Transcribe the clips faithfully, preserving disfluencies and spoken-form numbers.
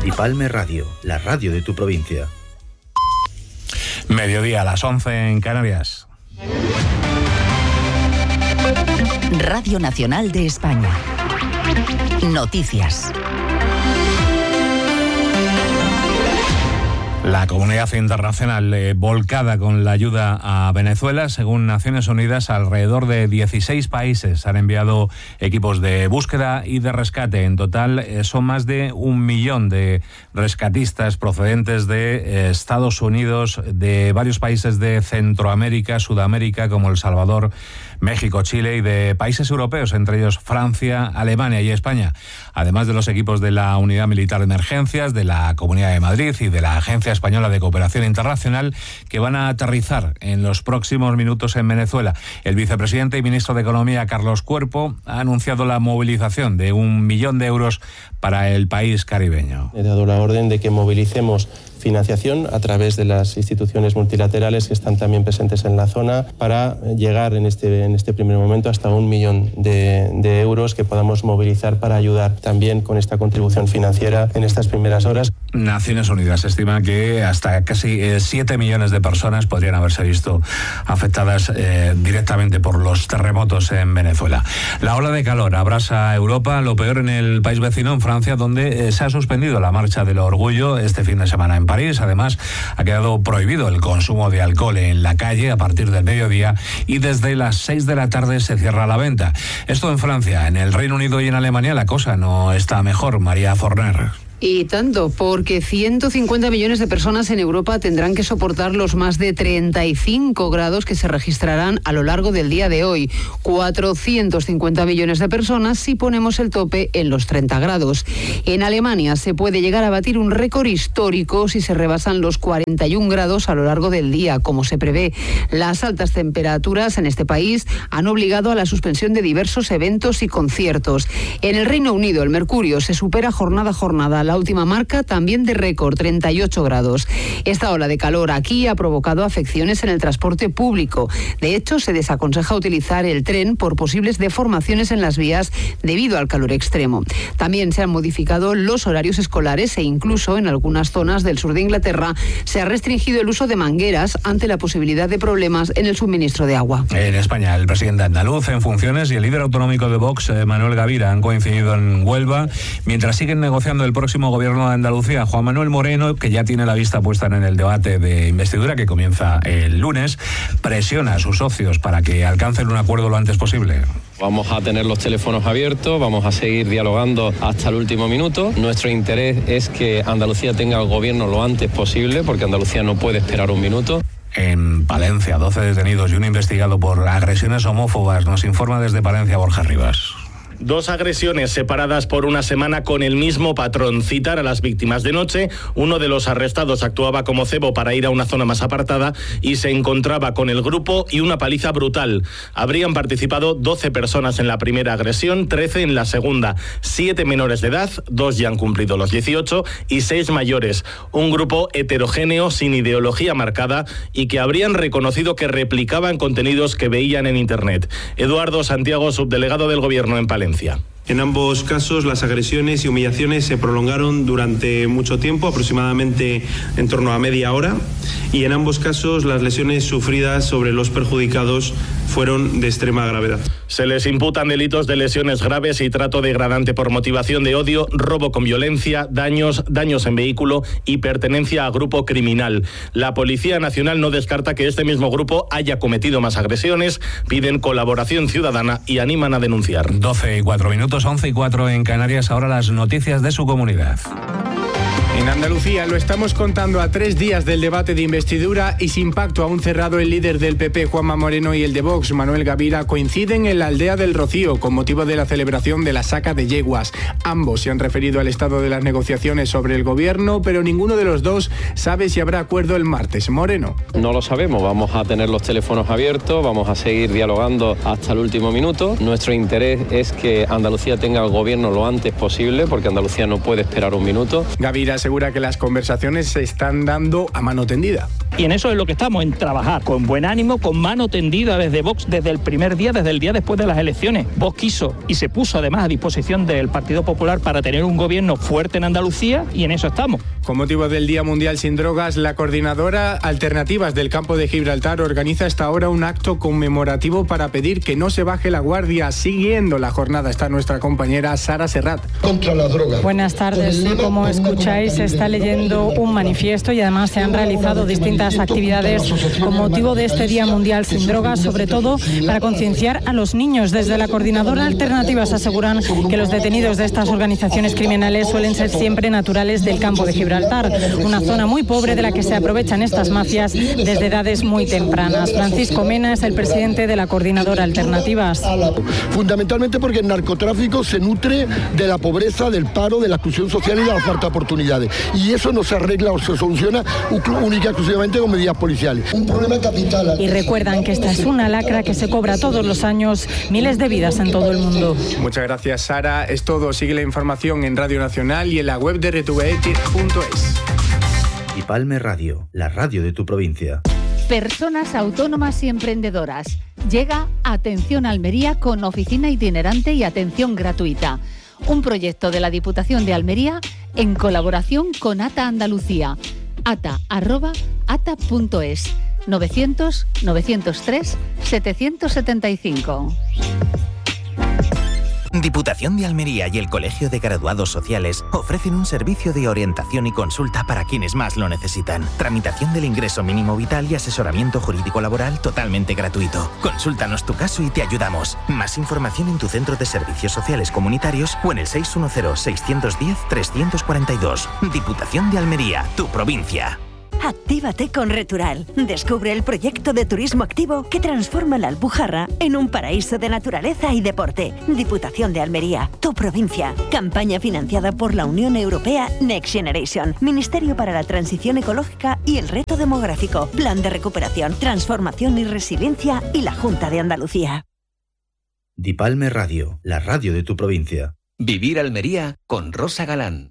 Dipalme Radio, la radio de tu provincia. Mediodía a las once en Canarias. Radio Nacional de España. Noticias. La comunidad internacional eh, volcada con la ayuda a Venezuela. Según Naciones Unidas, alrededor de dieciséis países han enviado equipos de búsqueda y de rescate. En total eh, son más de un millón de rescatistas procedentes de eh, Estados Unidos, de varios países de Centroamérica, Sudamérica, como El Salvador, México, Chile, y de países europeos, entre ellos Francia, Alemania y España. Además de los equipos de la Unidad Militar de Emergencias, de la Comunidad de Madrid y de la Agencia Española de Cooperación Internacional, que van a aterrizar en los próximos minutos en Venezuela. El vicepresidente y ministro de Economía, Carlos Cuerpo, ha anunciado la movilización de un millón de euros para el país caribeño. He dado la orden de que movilicemos financiación a través de las instituciones multilaterales que están también presentes en la zona para llegar en este, en este primer momento hasta un millón de, de euros que podamos movilizar para ayudar también con esta contribución financiera en estas primeras horas. Naciones Unidas estima que hasta casi siete millones de personas podrían haberse visto afectadas eh, directamente por los terremotos en Venezuela. La ola de calor abrasa a Europa, lo peor en el país vecino, en Francia, donde eh, se ha suspendido la Marcha del Orgullo este fin de semana en París. Además, ha quedado prohibido el consumo de alcohol en la calle a partir del mediodía y desde las seis de la tarde se cierra la venta. Esto en Francia. En el Reino Unido y en Alemania la cosa no está mejor. María Forner. Y tanto, porque ciento cincuenta millones de personas en Europa tendrán que soportar los más de treinta y cinco grados que se registrarán a lo largo del día de hoy. cuatrocientos cincuenta millones de personas si ponemos el tope en los treinta grados. En Alemania se puede llegar a batir un récord histórico si se rebasan los cuarenta y un grados a lo largo del día, como se prevé. Las altas temperaturas en este país han obligado a la suspensión de diversos eventos y conciertos. En el Reino Unido, el mercurio se supera jornada a jornada. La última marca también de récord, treinta y ocho grados. Esta ola de calor aquí ha provocado afecciones en el transporte público. De hecho, se desaconseja utilizar el tren por posibles deformaciones en las vías debido al calor extremo. También se han modificado los horarios escolares e incluso en algunas zonas del sur de Inglaterra se ha restringido el uso de mangueras ante la posibilidad de problemas en el suministro de agua. En España, el presidente andaluz en funciones y el líder autonómico de Vox, Manuel Gavira, han coincidido en Huelva, mientras siguen negociando el próximo gobierno de Andalucía. Juan Manuel Moreno, que ya tiene la vista puesta en el debate de investidura que comienza el lunes, presiona a sus socios para que alcancen un acuerdo lo antes posible. Vamos a tener los teléfonos abiertos, vamos a seguir dialogando hasta el último minuto. Nuestro interés es que Andalucía tenga el gobierno lo antes posible, porque Andalucía no puede esperar un minuto. En Palencia, doce detenidos y uno investigado por agresiones homófobas. Nos informa desde Palencia Borja Rivas. Dos agresiones separadas por una semana con el mismo patrón. Citar a las víctimas de noche. Uno de los arrestados actuaba como cebo para ir a una zona más apartada y se encontraba con el grupo y una paliza brutal. Habrían participado doce personas en la primera agresión, trece en la segunda. Siete menores de edad, dos ya han cumplido los dieciocho y seis mayores. Un grupo heterogéneo, sin ideología marcada y que habrían reconocido que replicaban contenidos que veían en Internet. Eduardo Santiago, subdelegado del Gobierno en Palencia. En ambos casos, las agresiones y humillaciones se prolongaron durante mucho tiempo, aproximadamente en torno a media hora, y en ambos casos las lesiones sufridas sobre los perjudicados fueron de extrema gravedad. Se les imputan delitos de lesiones graves y trato degradante por motivación de odio, robo con violencia, daños, daños en vehículo y pertenencia a grupo criminal. La Policía Nacional no descarta que este mismo grupo haya cometido más agresiones, piden colaboración ciudadana y animan a denunciar. doce y cuatro minutos, once y cuatro en Canarias, ahora las noticias de su comunidad. En Andalucía lo estamos contando a tres días del debate de investidura y sin pacto aún cerrado. El líder del P P, Juanma Moreno, y el de Vox, Manuel Gavira, coinciden en la aldea del Rocío con motivo de la celebración de la saca de yeguas. Ambos se han referido al estado de las negociaciones sobre el gobierno, pero ninguno de los dos sabe si habrá acuerdo el martes. Moreno. No lo sabemos, vamos a tener los teléfonos abiertos, vamos a seguir dialogando hasta el último minuto. Nuestro interés es que Andalucía tenga el gobierno lo antes posible, porque Andalucía no puede esperar un minuto. Gavira asegura que las conversaciones se están dando a mano tendida. Y en eso es lo que estamos, en trabajar con buen ánimo, con mano tendida desde Vox, desde el primer día, desde el día después de las elecciones. Vox quiso y se puso además a disposición del Partido Popular para tener un gobierno fuerte en Andalucía, y en eso estamos. Con motivo del Día Mundial sin Drogas, la coordinadora Alternativas del Campo de Gibraltar organiza hasta ahora un acto conmemorativo para pedir que no se baje la guardia. Siguiendo la jornada está nuestra compañera Sara Serrat. Contra la droga. Buenas tardes. Como escucháis, se está leyendo un manifiesto y además se han realizado distintas actividades con motivo de este Día Mundial sin Drogas, sobre todo para concienciar a los niños. Desde la coordinadora Alternativas aseguran que los detenidos de estas organizaciones criminales suelen ser siempre naturales del Campo de Gibraltar, una zona muy pobre de la que se aprovechan estas mafias desde edades muy tempranas. Francisco Mena es el presidente de la coordinadora Alternativas. Fundamentalmente porque el narcotráfico se nutre de la pobreza, del paro, de la exclusión social y de la falta de oportunidades. Y eso no se arregla o se soluciona única y exclusivamente con medidas policiales. Un problema capital. Y recuerdan que esta es una lacra que se cobra todos los años miles de vidas en todo el mundo. Muchas gracias, Sara. Es todo. Sigue la información en Radio Nacional y en la web de R T V E punto es. Y Palme Radio, la radio de tu provincia. Personas autónomas y emprendedoras. Llega Atención Almería con oficina itinerante y atención gratuita. Un proyecto de la Diputación de Almería en colaboración con ATA Andalucía. ata arroba ata punto es. novecientos novecientos tres setecientos setenta y cinco. Diputación de Almería y el Colegio de Graduados Sociales ofrecen un servicio de orientación y consulta para quienes más lo necesitan. Tramitación del ingreso mínimo vital y asesoramiento jurídico laboral totalmente gratuito. Consúltanos tu caso y te ayudamos. Más información en tu centro de servicios sociales comunitarios o en el seis uno cero, seis uno cero, tres cuatro dos. Diputación de Almería, tu provincia. Actívate con Retural. Descubre el proyecto de turismo activo que transforma la Alpujarra en un paraíso de naturaleza y deporte. Diputación de Almería, tu provincia. Campaña financiada por la Unión Europea Next Generation, Ministerio para la Transición Ecológica y el Reto Demográfico, Plan de Recuperación, Transformación y Resiliencia y la Junta de Andalucía. Dipalme Radio, la radio de tu provincia. Vivir Almería con Rosa Galán.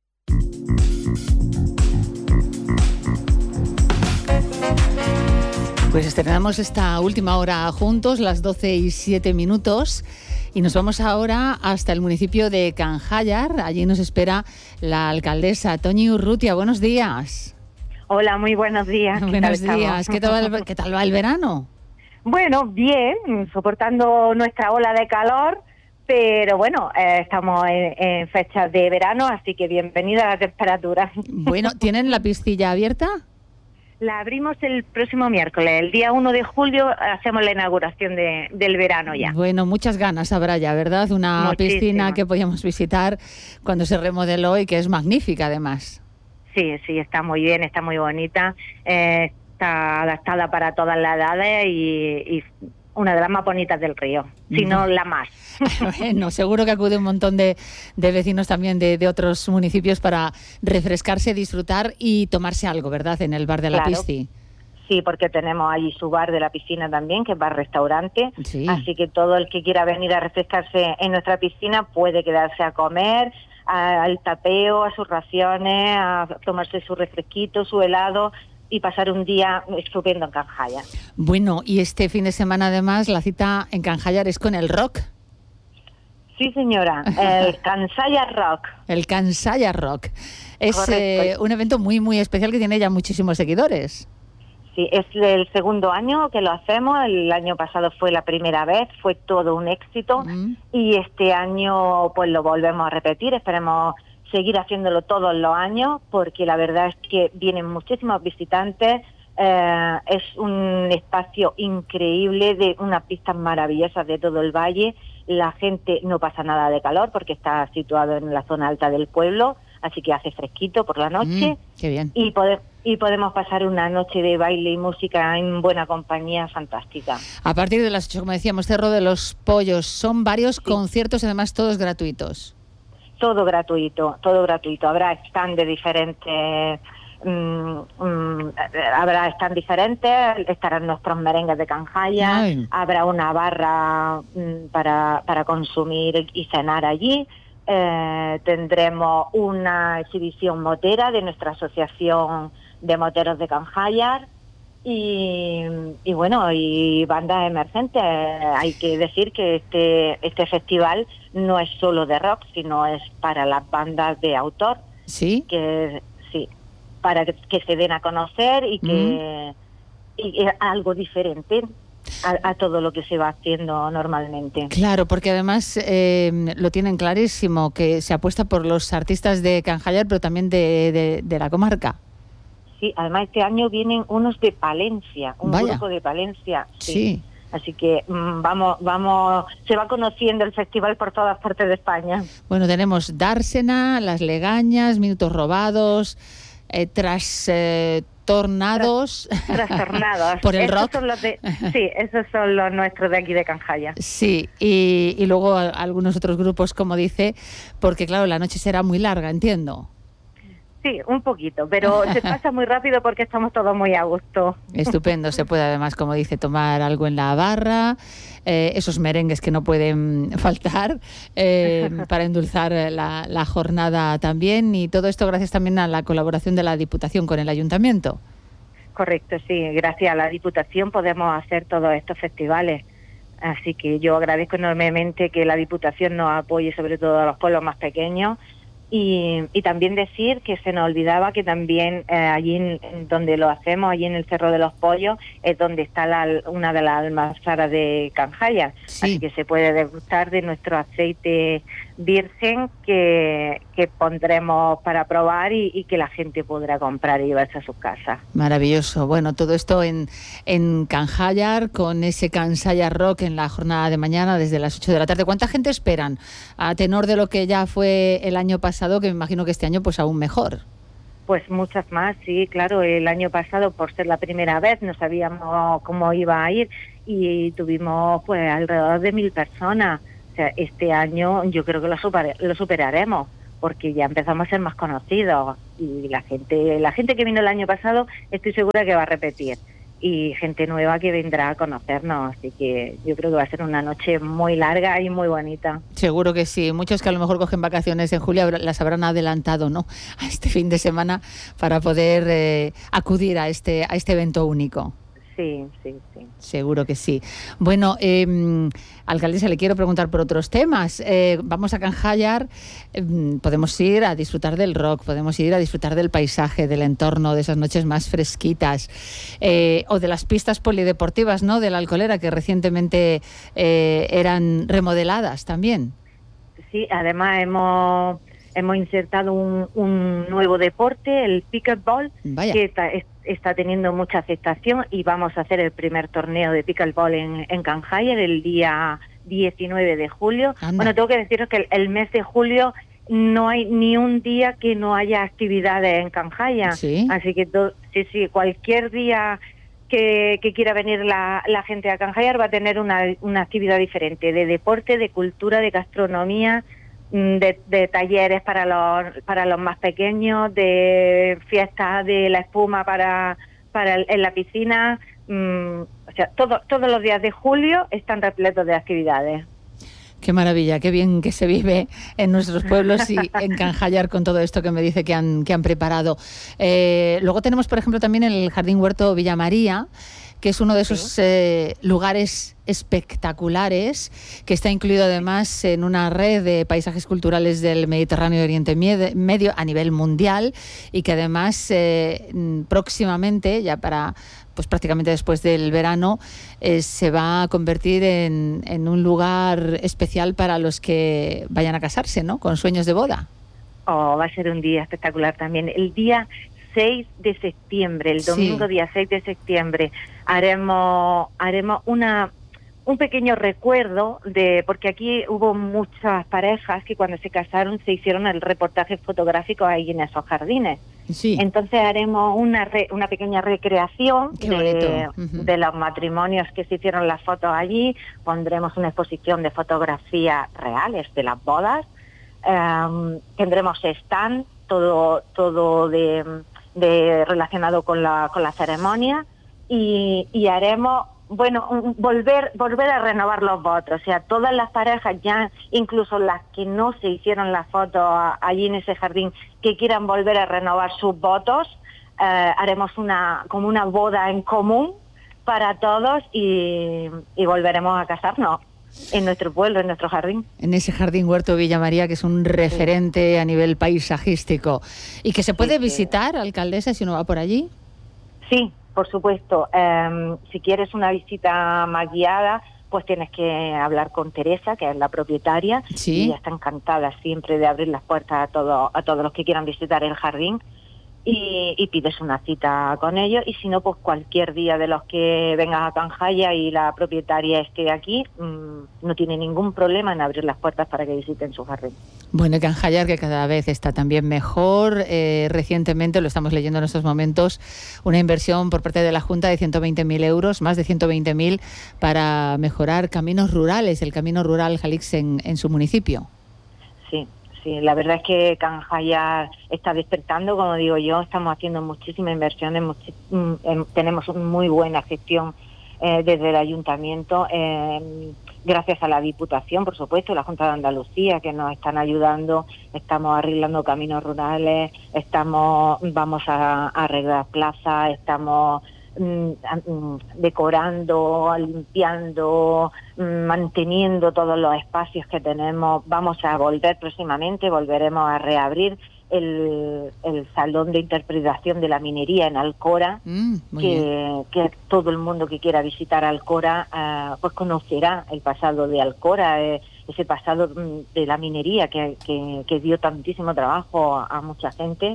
Pues estrenamos esta última hora juntos, las doce y siete minutos, y nos vamos ahora hasta el municipio de Canjallar. Allí nos espera la alcaldesa Toñi Urrutia. Buenos días. Hola, muy buenos días. Buenos días. ¿Qué tal, va el, ¿Qué tal va el verano? Bueno, bien, soportando nuestra ola de calor, pero bueno, eh, estamos en, en fechas de verano, así que bienvenida a la temperatura. Bueno, ¿tienen la pistilla abierta? La abrimos el próximo miércoles, el día uno de julio hacemos la inauguración de, del verano ya. Bueno, muchas ganas habrá ya, ¿verdad? Una Muchísima. Piscina que podíamos visitar cuando se remodeló y que es magnífica además. Sí, sí, está muy bien, está muy bonita, eh, está adaptada para todas las edades y, y una de las más bonitas del río, si no la más. Bueno, seguro que acude un montón de, de vecinos también de, de otros municipios para refrescarse, disfrutar y tomarse algo, ¿verdad? En el bar de la Claro. Pisci. Sí, porque tenemos allí su bar de la piscina también, que es bar-restaurante, Sí. así que todo el que quiera venir a refrescarse en nuestra piscina puede quedarse a comer, a- al tapeo, a sus raciones, a tomarse su refresquito, su helado y pasar un día estupendo en Canjallar. Bueno, y este fin de semana además la cita en Canjallar es con el rock. Sí, señora, el Canjallar Rock. El Canjallar Rock. Es eh, un evento muy, muy especial que tiene ya muchísimos seguidores. Sí, es el segundo año que lo hacemos, el año pasado fue la primera vez, fue todo un éxito y este año pues lo volvemos a repetir, esperemos seguir haciéndolo todos los años porque la verdad es que vienen muchísimos visitantes, eh, es un espacio increíble de unas pistas maravillosas de todo el valle, la gente no pasa nada de calor porque está situado en la zona alta del pueblo, así que hace fresquito por la noche. Mm, qué bien. Y, pode- y podemos pasar una noche de baile y música en buena compañía fantástica. A partir de las ocho, como decíamos, Cerro de los Pollos, son varios conciertos, además todos gratuitos. Todo gratuito, todo gratuito. Habrá stand de diferentes... mm, mm, habrá stand diferentes, estarán nuestros merengues de Canjallar, Ay. habrá una barra mm, para, para consumir y cenar allí, Eh, tendremos una exhibición motera de nuestra asociación de moteros de Canjayar y, y bueno, y bandas emergentes. Hay que decir que este este festival no es solo de rock, sino es para las bandas de autor. Sí. Que sí, para que, que se den a conocer y que mm. y, y algo diferente A, a todo lo que se va haciendo normalmente. Claro, porque además eh, lo tienen clarísimo, que se apuesta por los artistas de Canjayar, pero también de, de, de la comarca. Sí, además este año vienen unos de Palencia, un Vaya. grupo de Palencia. Sí. Sí. Así que mmm, vamos, vamos, se va conociendo el festival por todas partes de España. Bueno, tenemos Dársena, Las Legañas, Minutos Robados, eh, tras... Eh, Tornados. Trastornados. Por el esos rock. Son los de, sí, esos son los nuestros de aquí de Canjayar. Sí, y, y luego algunos otros grupos, como dice, porque claro, la noche será muy larga, entiendo. Sí, un poquito, pero se pasa muy rápido porque estamos todos muy a gusto. Estupendo, se puede además, como dice, tomar algo en la barra, eh, esos merengues que no pueden faltar eh, para endulzar la, la jornada también, y todo esto gracias también a la colaboración de la Diputación con el Ayuntamiento. Correcto, sí, gracias a la Diputación podemos hacer todos estos festivales. Así que yo agradezco enormemente que la Diputación nos apoye, sobre todo a los pueblos más pequeños. Y, y también decir que se nos olvidaba que también eh, allí en, en donde lo hacemos, allí en el Cerro de los Pollos, es donde está la, una de las almazaras de Canjayar. Sí. Así que se puede degustar de nuestro aceite virgen que, que pondremos para probar y, y que la gente podrá comprar y llevarse a sus casas. Maravilloso. Bueno, todo esto en, en Canjayar, con ese Canjayar Rock en la jornada de mañana desde las ocho de la tarde. ¿Cuánta gente esperan? A tenor de lo que ya fue el año pasado, que me imagino que este año pues aún mejor. Pues muchas más, sí, claro. El año pasado, por ser la primera vez, no sabíamos cómo iba a ir y tuvimos pues alrededor de mil personas. O sea, este año yo creo que lo, super, lo superaremos porque ya empezamos a ser más conocidos y la gente, la gente que vino el año pasado estoy segura que va a repetir y gente nueva que vendrá a conocernos, así que yo creo que va a ser una noche muy larga y muy bonita. Seguro que sí, muchos que a lo mejor cogen vacaciones en julio las habrán adelantado, ¿no?, a este fin de semana para poder eh, acudir a este, a este evento único. Sí, sí, sí. Seguro que sí. Bueno, eh, alcaldesa, le quiero preguntar por otros temas. Eh, vamos a Canjayar, eh, podemos ir a disfrutar del rock, podemos ir a disfrutar del paisaje, del entorno, de esas noches más fresquitas, eh, o de las pistas polideportivas, ¿no?, de la Alcolera, que recientemente eh, eran remodeladas también. Sí, además hemos... Hemos insertado un, un nuevo deporte, el pickleball, Vaya. que está, está teniendo mucha aceptación y vamos a hacer el primer torneo de pickleball en, en Canjayar el día diecinueve de julio. Anda. Bueno, tengo que deciros que el, el mes de julio no hay ni un día que no haya actividades en Canjayar. ¿Sí? Así que to, sí, sí, cualquier día que, que quiera venir la, la gente a Canjayar va a tener una, una actividad diferente, de deporte, de cultura, de gastronomía, De, de talleres para los para los más pequeños, de fiestas de la espuma para para el, en la piscina, mmm, o sea, todo, todos los días de julio están repletos de actividades. Qué maravilla, qué bien que se vive en nuestros pueblos y en Canjayar con todo esto que me dice que han que han preparado. Eh, luego tenemos, por ejemplo, también el Jardín Huerto Villa María, que es uno de esos sí. eh, lugares espectaculares, que está incluido además en una red de paisajes culturales del Mediterráneo y Oriente Medio a nivel mundial, y que además eh, próximamente, ya para pues prácticamente después del verano, eh, se va a convertir en, en un lugar especial para los que vayan a casarse, ¿no?, con sueños de boda. Oh, va a ser un día espectacular también. El día seis de septiembre, el domingo sí. día seis de septiembre, haremos haremos una un pequeño recuerdo de, porque aquí hubo muchas parejas que cuando se casaron se hicieron el reportaje fotográfico ahí en esos jardines. Sí. Entonces haremos una re, una pequeña recreación de, uh-huh. de los matrimonios que se hicieron las fotos allí. Pondremos una exposición de fotografías reales de las bodas. Um, tendremos stand, todo todo de de relacionado con la con la ceremonia y, y haremos bueno, un- volver volver a renovar los votos. O sea, todas las parejas ya, incluso las que no se hicieron la foto a- allí en ese jardín, que quieran volver a renovar sus votos, eh, haremos una como una boda en común para todos y, y volveremos a casarnos en nuestro pueblo, en nuestro jardín. En ese jardín Huerto Villa María, que es un referente a nivel paisajístico. ¿Y que se puede visitar, alcaldesa, si uno va por allí? Sí, por supuesto. Eh, si quieres una visita más guiada, pues tienes que hablar con Teresa, que es la propietaria, Sí. y ella está encantada siempre de abrir las puertas a, todo, a todos los que quieran visitar el jardín. Y, y pides una cita con ellos, y si no, pues cualquier día de los que vengas a Canjaya y la propietaria esté aquí, mmm, no tiene ningún problema en abrir las puertas para que visiten su jardín. Bueno, Canjayar, que cada vez está también mejor. Eh, recientemente, lo estamos leyendo en estos momentos, una inversión por parte de la Junta de ciento veinte mil euros, más de ciento veinte mil, para mejorar caminos rurales, el camino rural Jalix en, en su municipio. Sí. Sí, la verdad es que Canjaya está despertando, como digo yo, estamos haciendo muchísimas inversiones, muchi- mm, em, tenemos una muy buena gestión eh, desde el ayuntamiento, eh, gracias a la Diputación, por supuesto, la Junta de Andalucía, que nos están ayudando, estamos arreglando caminos rurales, estamos vamos a, a arreglar plazas, estamos mm, a- mm, decorando, limpiando, mm, manteniendo todos los espacios que tenemos. Vamos a volver próximamente, volveremos a reabrir el, el salón de interpretación de la minería en Alcora, Mm, muy que, bien. que todo el mundo que quiera visitar Alcora ah, pues conocerá el pasado de Alcora, eh, ese pasado mm, de la minería que, que, que dio tantísimo trabajo a, a mucha gente.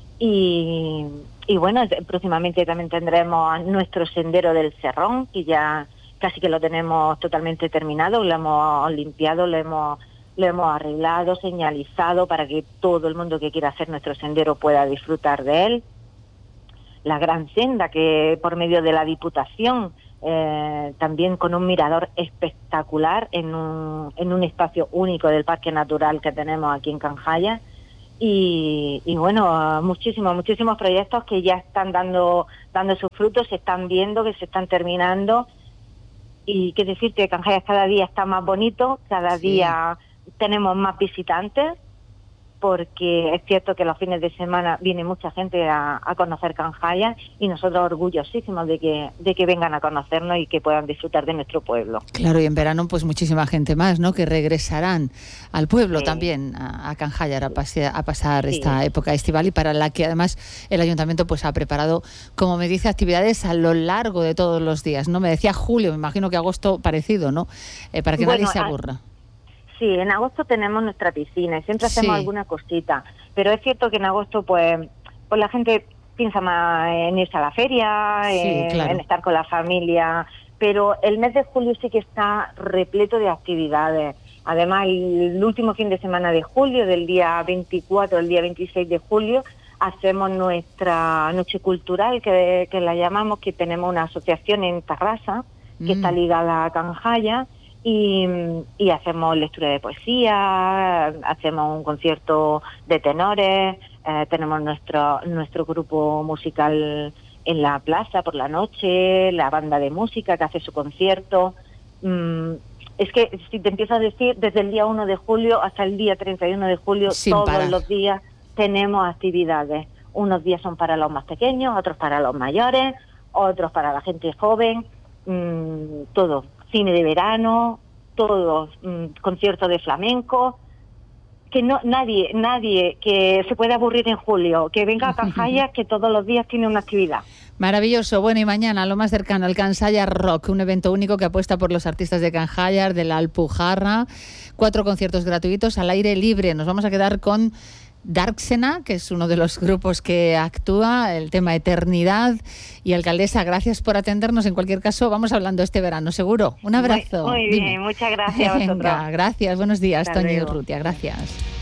Y, y bueno, te- próximamente también tendremos nuestro sendero del Cerrón, que ya casi que lo tenemos totalmente terminado, lo hemos limpiado, lo hemos, lo hemos arreglado, señalizado para que todo el mundo que quiera hacer nuestro sendero pueda disfrutar de él. La gran senda, que por medio de la Diputación, eh, también con un mirador espectacular en un, en un espacio único del Parque Natural que tenemos aquí en Canjaya. Y, y bueno, muchísimos, muchísimos proyectos que ya están dando, dando sus frutos, se están viendo, que se están terminando. Y qué decirte, Canjaya cada día está más bonito, cada Sí. día tenemos más visitantes, porque es cierto que los fines de semana viene mucha gente a, a conocer Canjaya, y nosotros orgullosísimos de que, de que vengan a conocernos y que puedan disfrutar de nuestro pueblo. Claro, y en verano pues muchísima gente más, ¿no?, que regresarán al pueblo Sí. también, a, a Canjayar, a, pase- a pasar Sí. esta época estival, y para la que además el ayuntamiento pues ha preparado, como me dice, actividades a lo largo de todos los días, ¿no? Me decía julio, me imagino que agosto parecido, ¿no? Eh, para que Bueno, nadie se a- aburra. Sí, en agosto tenemos nuestra piscina y siempre hacemos Sí. alguna cosita, pero es cierto que en agosto pues, pues la gente piensa más en irse a la feria, Sí, en, claro. en estar con la familia, pero el mes de julio sí que está repleto de actividades. Además, el último fin de semana de julio, del día veinticuatro al día veintiséis de julio, hacemos nuestra noche cultural, que, que la llamamos, que tenemos una asociación en Tarrasa, que Mm. está ligada a Canjaya, y, y hacemos lectura de poesía, hacemos un concierto de tenores, eh, tenemos nuestro nuestro grupo musical en la plaza por la noche, la banda de música que hace su concierto. Mm, es que si te empiezo a decir, desde el día uno de julio hasta el día treinta y uno de julio, Sin todos parar. los días tenemos actividades. Unos días son para los más pequeños, otros para los mayores, otros para la gente joven, mm, todo. Cine de verano, todos, mm, conciertos de flamenco, que no nadie nadie que se pueda aburrir en julio, que venga a Canjaya, que todos los días tiene una actividad. Maravilloso. Bueno, y mañana lo más cercano, el Canjayar Rock, un evento único que apuesta por los artistas de Canjayar, de la Alpujarra, cuatro conciertos gratuitos al aire libre. Nos vamos a quedar con Darksena, que es uno de los grupos que actúa, el tema Eternidad. Y alcaldesa, gracias por atendernos. En cualquier caso, vamos hablando este verano, seguro. Un abrazo. Muy, muy Dime. bien, muchas gracias a vosotros. Venga, gracias. Buenos días, Hasta Toñi y luego. Urrutia. Gracias.